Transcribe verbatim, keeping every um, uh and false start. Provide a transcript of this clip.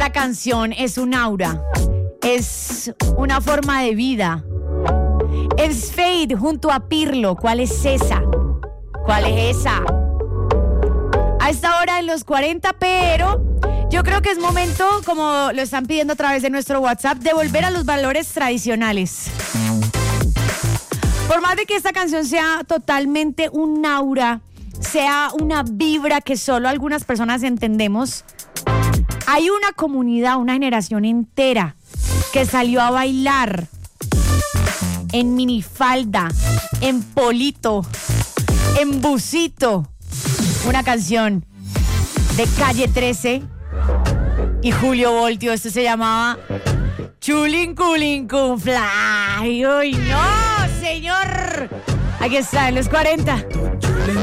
Esta canción es un aura, es una forma de vida. Es Fade junto a Pirlo. ¿Cuál es esa? ¿Cuál es esa? A esta hora en los cuarenta, pero yo creo que es momento, como lo están pidiendo a través de nuestro WhatsApp, de volver a los valores tradicionales. Por más de que esta canción sea totalmente un aura, sea una vibra que solo algunas personas entendemos, hay una comunidad, una generación entera que salió a bailar en minifalda, en polito, en busito. Una canción de Calle trece y Julio Voltio. Esto se llamaba Chulin Culin Cum Fly. ¡Uy, no, señor! Aquí está, en los cuarenta.